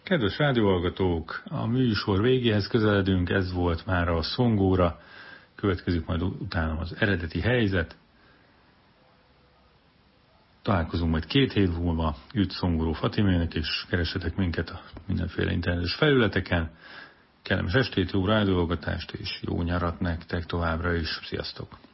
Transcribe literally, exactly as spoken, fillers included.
Kedves rádióhallgatók, a műsor végéhez közeledünk, ez volt már a szongóra, következik majd utána az eredeti helyzet. Találkozunk majd két hét múlva, Üdv Szongoró Fatimének, és keressetek minket a mindenféle internetes felületeken. Kellemes estét, jó rádióhallgatást, és jó nyarat nektek továbbra is. Sziasztok!